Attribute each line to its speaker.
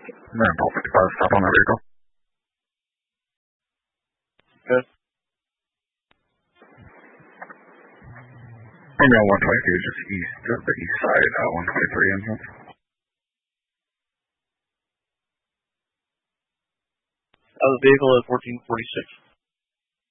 Speaker 1: Man, 1255, stop on that vehicle.
Speaker 2: Good.
Speaker 1: I'm on 122, just east of the east side, 123 entrance.
Speaker 2: The vehicle is 1446.